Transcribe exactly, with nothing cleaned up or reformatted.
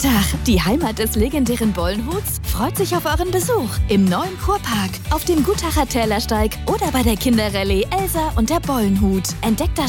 Gutach, die Heimat des legendären Bollenhuts, freut sich auf euren Besuch im neuen Kurpark, auf dem Gutacher Tälersteig oder bei der Kinderrallye Elsa und der Bollenhut. Entdeckt das